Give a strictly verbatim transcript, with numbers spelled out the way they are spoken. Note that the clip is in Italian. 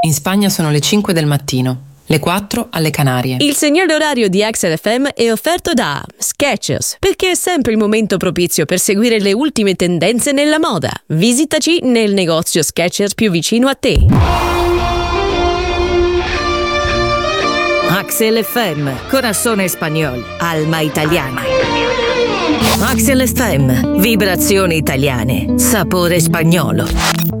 In Spagna sono le cinque del mattino, le quattro alle Canarie. Il segnale orario di Axel F M è offerto da Skechers, perché è sempre il momento propizio per seguire le ultime tendenze nella moda. Visitaci nel negozio Skechers più vicino a te. Axel F M, corazón español, alma italiana. Axel F M, vibrazioni italiane, sapore spagnolo.